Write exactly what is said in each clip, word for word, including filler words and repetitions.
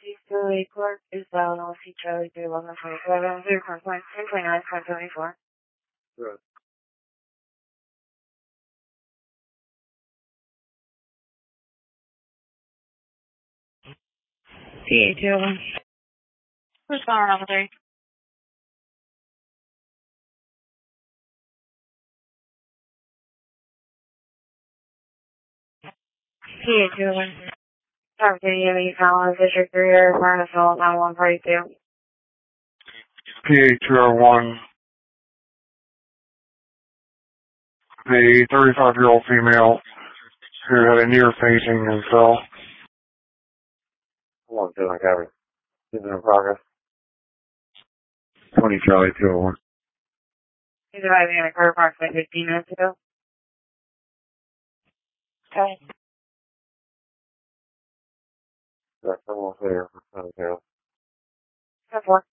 Easterly Court is down on C Charlie three eleven point seven, zero point ten point nine point seventy four. Good. P A two oh one. Who's calling number three? P A two oh one. Talk to you, you calling Fisher Career, Barnesville, nine one forty two. P A two oh one. The thirty-five-year-old female who had a near-fainting and fell. Hold on, Dylan Cabin. Is it in progress? twenty Charlie two oh one. He's arriving at a car park like fifteen minutes ago. Okay. That's almost there. Okay. ten four.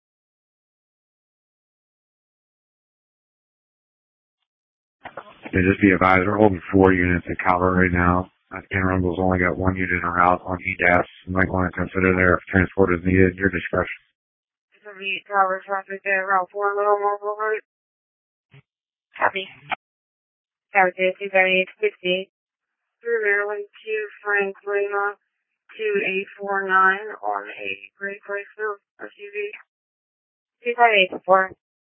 Yeah, just be advised, we're holding four units at Calvert right now. Uh, Anne Arundel's only got one unit in her route on E D A S. You might want to consider there if transport is needed. Your discretion. This will be Tower traffic there, route four, little mobile route. Copy. Tower two, two thirty-eight fifty. Through Maryland to Frank Lima, two eight four nine on a Great Place Road S U V. two five eight four.